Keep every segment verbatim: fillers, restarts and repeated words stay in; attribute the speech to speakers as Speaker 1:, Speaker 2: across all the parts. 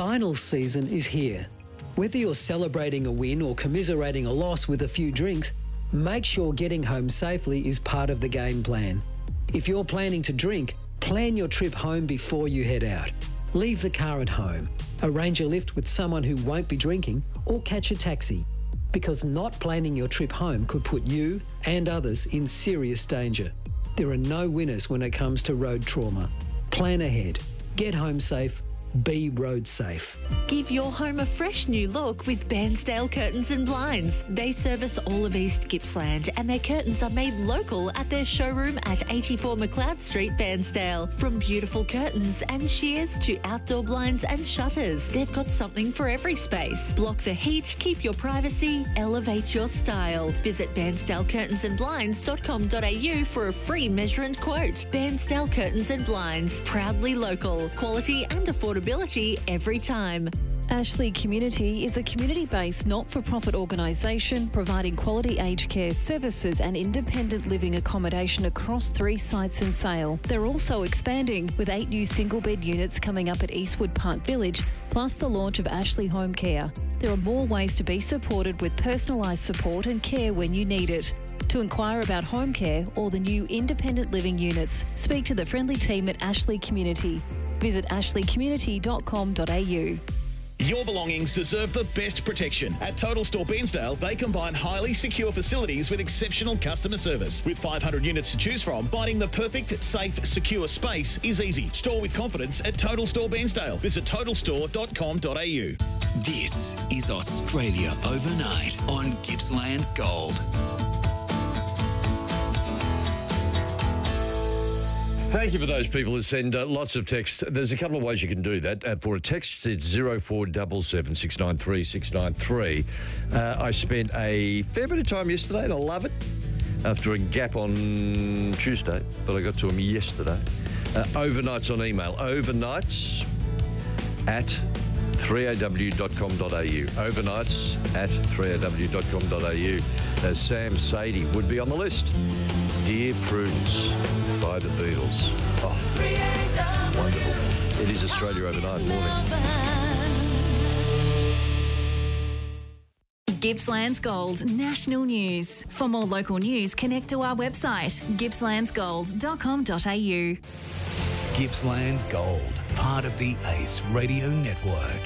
Speaker 1: Finals season is here. Whether you're celebrating a win or commiserating a loss with a few drinks, make sure getting home safely is part of the game plan. If you're planning to drink, plan your trip home before you head out. Leave the car at home, arrange a lift with someone who won't be drinking, or catch a taxi. Because not planning your trip home could put you and others in serious danger. There are no winners when it comes to road trauma. Plan ahead. Get home safe. Be road safe.
Speaker 2: Give your home a fresh new look with Bairnsdale Curtains and Blinds. They service all of East Gippsland and their curtains are made local at their showroom at eighty-four McLeod Street, Bairnsdale. From beautiful curtains and shears to outdoor blinds and shutters, they've got something for every space. Block the heat, keep your privacy, elevate your style. Visit bairnsdale curtains and blinds dot com dot a u for a free measurement quote. Bairnsdale Curtains and Blinds, proudly local, quality and affordability every time.
Speaker 3: Ashley Community is a community-based not-for-profit organisation providing quality aged care services and independent living accommodation across three sites in Sale. They're also expanding with eight new single-bed units coming up at Eastwood Park Village, plus the launch of Ashley Home Care. There are more ways to be supported with personalised support and care when you need it. To inquire about home care or the new independent living units, speak to the friendly team at Ashley Community. Visit ashley community dot com dot a u.
Speaker 4: Your belongings deserve the best protection. At Total Store Bairnsdale, they combine highly secure facilities with exceptional customer service. With five hundred units to choose from, finding the perfect, safe, secure space is easy. Store with confidence at Total Store Bairnsdale. Visit total store dot com dot a u.
Speaker 5: This is Australia Overnight on Gippsland's Gold.
Speaker 6: Thank you for those people who send uh, lots of text. There's a couple of ways you can do that. Uh, for a text, it's zero four seven seven, six nine three, six nine three. Uh, I spent a fair bit of time yesterday, and I love it, after a gap on Tuesday, but I got to them yesterday. Uh, overnights on email. Overnights at three a w dot com dot a u. Overnights at three a w dot com dot a u. Uh, Sam Sadie would be on the list. Dear Prudence by the Beatles. Oh, wonderful. It is Australia Overnight morning.
Speaker 7: Gippsland's Gold National News. For more local news, connect to our website, gippslands gold dot com dot a u.
Speaker 5: Gippsland's Gold, part of the Ace Radio Network.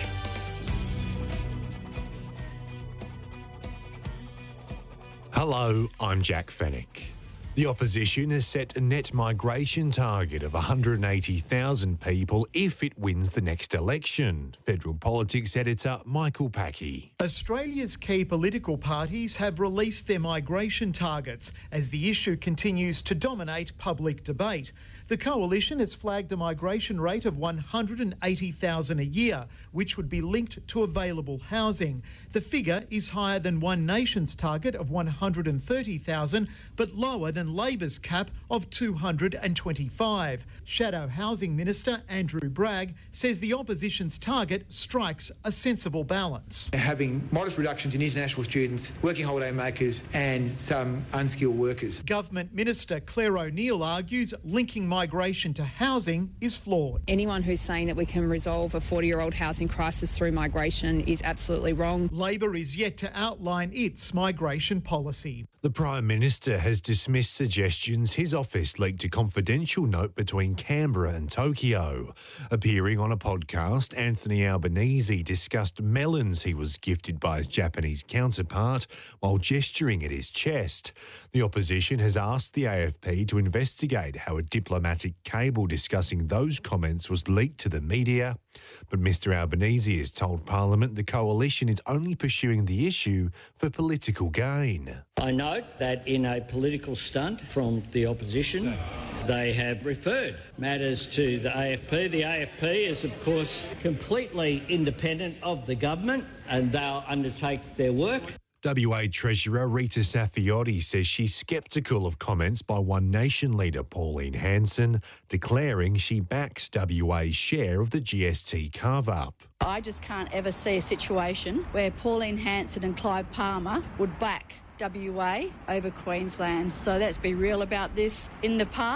Speaker 8: Hello, I'm Jack Fennick. The opposition has set a net migration target of one hundred eighty thousand people if it wins the next election. Federal Politics editor Michael Packey.
Speaker 9: Australia's key political parties have released their migration targets as the issue continues to dominate public debate. The Coalition has flagged a migration rate of one hundred eighty thousand a year, which would be linked to available housing. The figure is higher than One Nation's target of one hundred thirty thousand, but lower than Labor's cap of two hundred twenty-five. Shadow Housing Minister Andrew Bragg says the opposition's target strikes a sensible balance.
Speaker 10: Having modest reductions in international students, working holiday makers and some unskilled workers.
Speaker 9: Government Minister Claire O'Neill argues linking migration to housing is flawed.
Speaker 11: Anyone who's saying that we can resolve a forty-year-old housing crisis through migration is absolutely wrong.
Speaker 9: Labor is yet to outline its migration policy.
Speaker 8: The Prime Minister has dismissed suggestions his office leaked a confidential note between Canberra and Tokyo. Appearing on a podcast, Anthony Albanese discussed melons he was gifted by his Japanese counterpart while gesturing at his chest. The opposition has asked the A F P to investigate how a diplomatic cable discussing those comments was leaked to the media. But Mr Albanese has told Parliament the Coalition is only pursuing the issue for political gain.
Speaker 12: I note that in a political stunt from the opposition, they have referred matters to the A F P. The A F P is, of course, completely independent of the government and they'll undertake their work.
Speaker 8: W A Treasurer Rita Saffioti says she's sceptical of comments by One Nation leader Pauline Hanson, declaring she backs W A's share of the G S T carve-up.
Speaker 13: I just can't ever see a situation where Pauline Hanson and Clive Palmer would back W A over Queensland. So let's be real about this. In the past,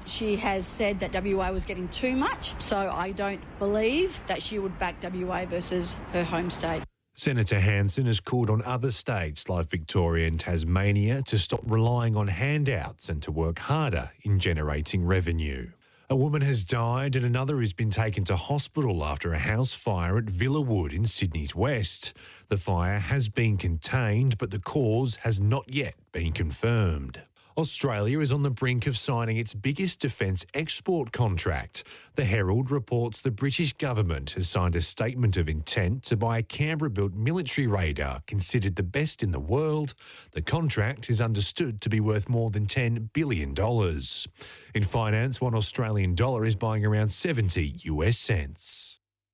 Speaker 13: She has said that W A was getting too much, so I don't believe that she would back W A versus her home state.
Speaker 8: Senator Hanson has called on other states like Victoria and Tasmania to stop relying on handouts and to work harder in generating revenue. A woman has died and another has been taken to hospital after a house fire at Villawood in Sydney's west. The fire has been contained, but the cause has not yet been confirmed. Australia is on the brink of signing its biggest defence export contract. The Herald reports the British government has signed a statement of intent to buy a Canberra-built military radar considered the best in the world. The contract is understood to be worth more than ten billion dollars. In finance, one Australian dollar is buying around seventy US cents.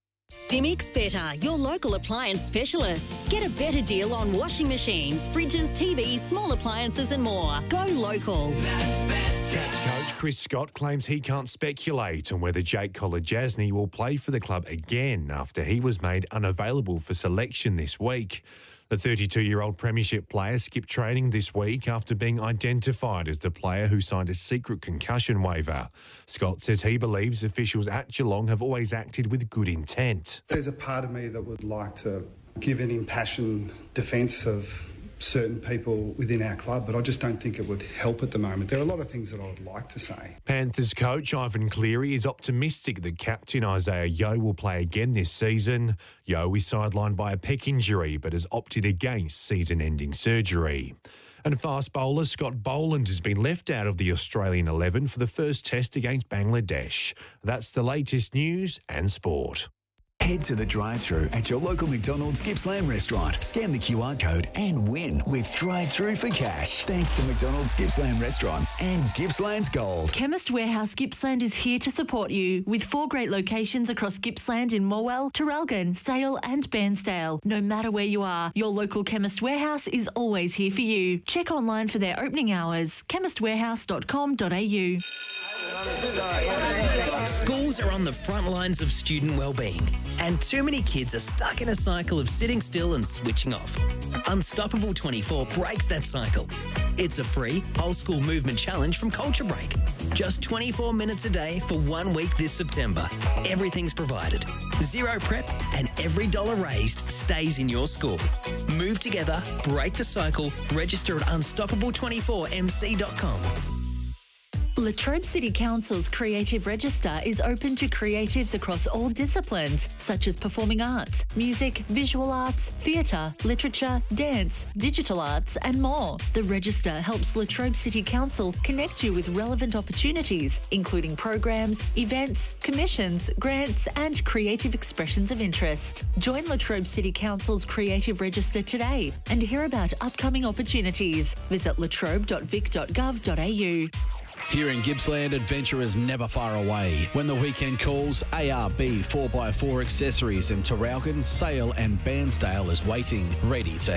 Speaker 14: Cimix Better, your local appliance specialists. Get a better deal on washing machines, fridges, T Vs, small appliances and more. Go local.
Speaker 8: Cats coach Chris Scott claims he can't speculate on whether Jake Kolodjasny will play for the club again after he was made unavailable for selection this week. The thirty-two-year-old premiership player skipped training this week after being identified as the player who signed a secret concussion waiver. Scott says he believes officials at Geelong have always acted with good intent.
Speaker 15: There's a part of me that would like to give an impassioned defence of certain people within our club, but I just don't think it would help at the moment. There are a lot of things that I would like to say.
Speaker 8: Panthers coach Ivan Cleary is optimistic that captain Isaiah Yeo will play again this season. Yeo is sidelined by a pec injury but has opted against season-ending surgery. And fast bowler Scott Boland has been left out of the Australian eleven for the first test against Bangladesh. That's the latest news and sport.
Speaker 5: Head to the drive-thru at your local McDonald's Gippsland restaurant. Scan the Q R code and win with drive-thru for cash. Thanks to McDonald's Gippsland restaurants and Gippsland's Gold.
Speaker 2: Chemist Warehouse Gippsland is here to support you with four great locations across Gippsland in Morwell, Traralgon, Sale and Bairnsdale. No matter where you are, your local Chemist Warehouse is always here for you. Check online for their opening hours, chemist warehouse dot com dot a u.
Speaker 16: Schools are on the front lines of student wellbeing, and too many kids are stuck in a cycle of sitting still and switching off. Unstoppable twenty-four breaks that cycle. It's a free whole school movement challenge from Culture Break. Just twenty-four minutes a day for one week this September. Everything's provided. Zero prep and every dollar raised stays in your school. Move together, break the cycle, register at unstoppable twenty-four m c dot com.
Speaker 2: Latrobe City Council's Creative Register is open to creatives across all disciplines, such as performing arts, music, visual arts, theatre, literature, dance, digital arts and more. The Register helps Latrobe City Council connect you with relevant opportunities, including programs, events, commissions, grants and creative expressions of interest. Join Latrobe City Council's Creative Register today and hear about upcoming opportunities. Visit latrobe dot vic dot gov dot a u.
Speaker 17: Here in Gippsland, adventure is never far away. When the weekend calls, A R B four by four Accessories in Traralgon, Sale and Bairnsdale is waiting, ready to